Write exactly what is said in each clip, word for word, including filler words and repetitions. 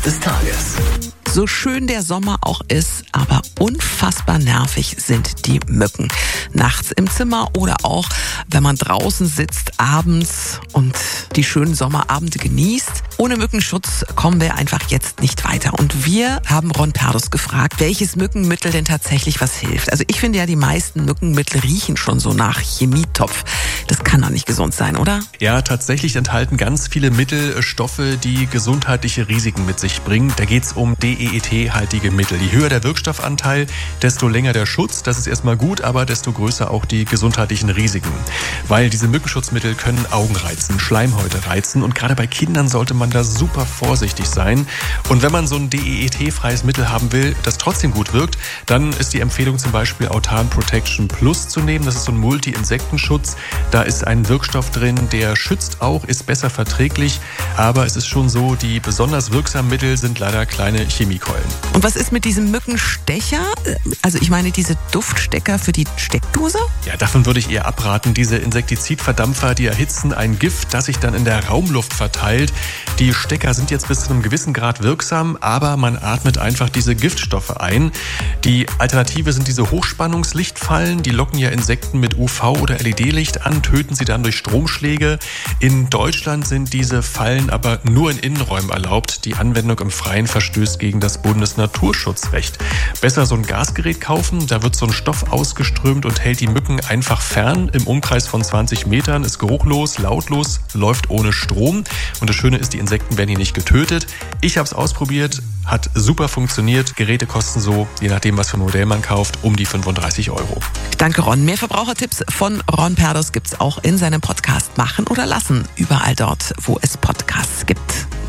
des Tages. So schön der Sommer auch ist, aber unfassbar nervig sind die Mücken. Nachts im Zimmer oder auch, wenn man draußen sitzt, abends und die schönen Sommerabende genießt. Ohne Mückenschutz kommen wir einfach jetzt nicht weiter. Und wir haben Ron Perdus gefragt, welches Mückenmittel denn tatsächlich was hilft. Also ich finde ja, die meisten Mückenmittel riechen schon so nach Chemietopf. Das kann doch nicht gesund sein, oder? Ja, tatsächlich enthalten ganz viele Mittel Stoffe, die gesundheitliche Risiken mit sich bringen. Da geht's um D E E T-haltige Mittel. Je höher der Wirkstoffanteil, desto länger der Schutz. Das ist erstmal gut, aber desto größer auch die gesundheitlichen Risiken. Weil diese Mückenschutzmittel können Augen reizen, Schleimhäute reizen und gerade bei Kindern sollte man da super vorsichtig sein. Und wenn man so ein D E E T-freies Mittel haben will, das trotzdem gut wirkt, dann ist die Empfehlung zum Beispiel Autan Protection Plus zu nehmen. Das ist so ein Multi-Insektenschutz. Da ist ein Wirkstoff drin, der schützt auch, ist besser verträglich, aber es ist schon so, die besonders wirksamen Mittel sind leider kleine Chemiekeulen. Und was ist mit diesem Mückenstecher? Also ich meine diese Duftstecker für die Steckdose? Ja, davon würde ich eher abraten. Diese Insektizidverdampfer, die erhitzen ein Gift, das sich dann in der Raumluft verteilt. Die Stecker sind jetzt bis zu einem gewissen Grad wirksam, aber man atmet einfach diese Giftstoffe ein. Die Alternative sind diese Hochspannungslichtfallen, die locken ja Insekten mit U V- oder L E D-Licht an, töten sie dann durch Stromschläge. In Deutschland sind diese Fallen aber nur in Innenräumen erlaubt. Die Anwendung im Freien verstößt gegen das Bundesnaturschutzrecht. Besser so ein Gasgerät kaufen, da wird so ein Stoff ausgeströmt und hält die Mücken einfach fern. Im Umkreis von zwanzig Metern, ist geruchlos, lautlos, läuft ohne Strom. Und das Schöne ist, die Insekten werden hier nicht getötet. Ich habe es ausprobiert, hat super funktioniert. Geräte kosten so, je nachdem was für ein Modell man kauft, um die fünfunddreißig Euro. Danke Ron. Mehr Verbrauchertipps von Ron Perdus gibt's auch in seinem Podcast Machen oder Lassen. Überall dort, wo es Podcasts gibt.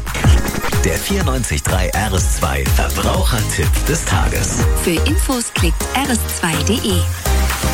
Der vierundneunzig Komma drei R S zwei Verbrauchertipp des Tages. Für Infos klickt r s zwei punkt d e.